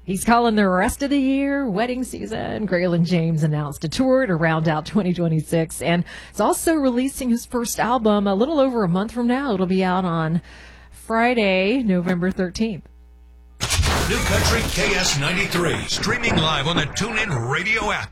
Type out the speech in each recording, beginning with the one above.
He's calling the rest of the year wedding season. Graylin James announced a tour to round out 2026, and is also releasing his first album a little over a month from now. It'll be out on Friday, November 13th. New Country KS93, streaming live on the TuneIn Radio app.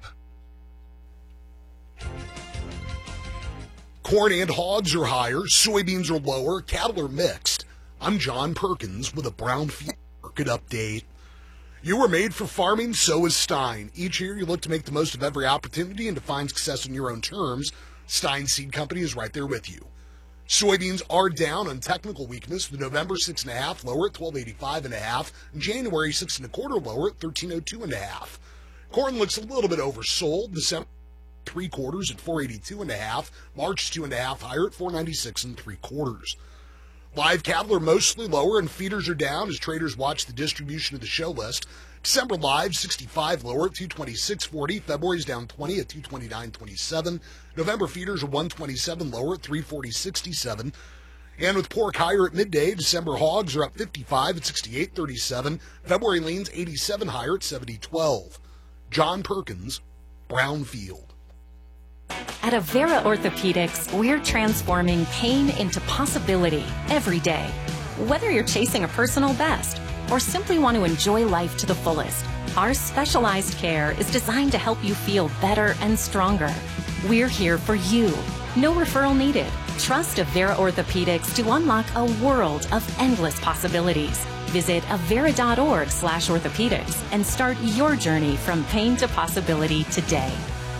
Corn and hogs are higher, soybeans are lower, cattle are mixed. I'm John Perkins with a Brownfield market update. You were made for farming, so is Stein. Each year you look to make the most of every opportunity and to find success on your own terms. Stein Seed Company is right there with you. Soybeans are down on technical weakness, with November 6.5 lower at 1285.5, and January 6.25 lower at 1302.5. Corn looks a little bit oversold. December 3/4 at 482.5, March 2.5 higher at 496 3/4. Live cattle are mostly lower and feeders are down as traders watch the distribution of the show list. December live 65 lower at 226.40. February's down 20 at 229.27. November feeders are 127 lower at 340.67. And with pork higher at midday, December hogs are up 55 at 68.37. February leans 87 higher at 70.12. John Perkins, Brownfield. At Avera Orthopedics, we're transforming pain into possibility every day. Whether you're chasing a personal best or simply want to enjoy life to the fullest, our specialized care is designed to help you feel better and stronger. We're here for you. No referral needed. Trust Avera Orthopedics to unlock a world of endless possibilities. Visit avera.org/orthopedics and start your journey from pain to possibility today.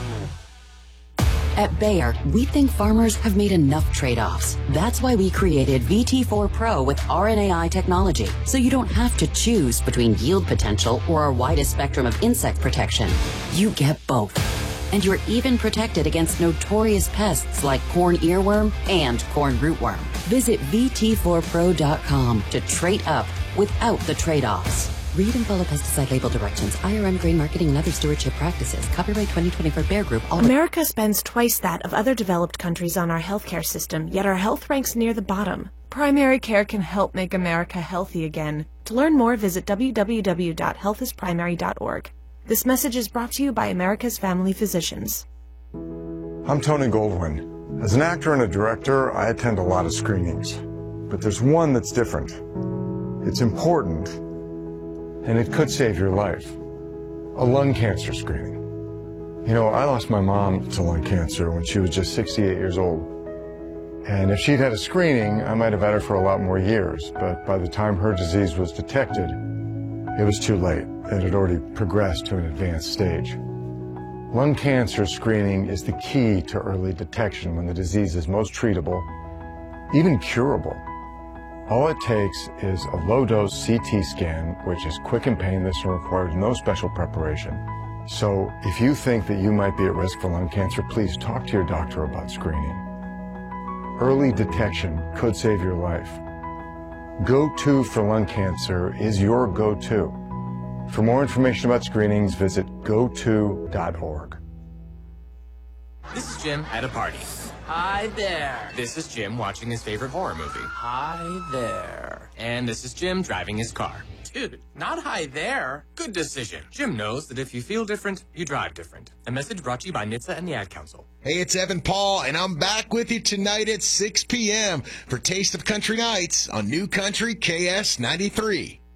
At Bayer, we think farmers have made enough trade-offs. That's why we created VT4 Pro with RNAi technology, so you don't have to choose between yield potential or our widest spectrum of insect protection. You get both. And you're even protected against notorious pests like corn earworm and corn rootworm. Visit VT4Pro.com to trade up without the trade-offs. Read and follow pesticide label directions, IRM grain marketing and other stewardship practices. Copyright 2020 for Bayer Group. America spends twice that of other developed countries on our healthcare system, yet our health ranks near the bottom. Primary care can help make America healthy again. To learn more, visit www.healthisprimary.org. This message is brought to you by America's Family Physicians. I'm Tony Goldwyn. As an actor and a director, I attend a lot of screenings. But there's one that's different. It's important, and it could save your life. A lung cancer screening. You know, I lost my mom to lung cancer when she was just 68 years old. And if she'd had a screening, I might have had her for a lot more years. But by the time her disease was detected, it was too late. It had already progressed to an advanced stage. Lung cancer screening is the key to early detection when the disease is most treatable, even curable. All it takes is a low-dose CT scan, which is quick and painless and requires no special preparation. So if you think that you might be at risk for lung cancer, please talk to your doctor about screening. Early detection could save your life. Go-To for lung cancer is your go-to. For more information about screenings, visit goto.org. This is Jim at a party. Hi there. This is Jim watching his favorite horror movie. Hi there. And this is Jim driving his car. Dude, not hi there. Good decision. Jim knows that if you feel different, you drive different. A message brought to you by NHTSA and the Ad Council. Hey, it's Evan Paul, and I'm back with you tonight at 6 p.m. for Taste of Country Nights on New Country KS93.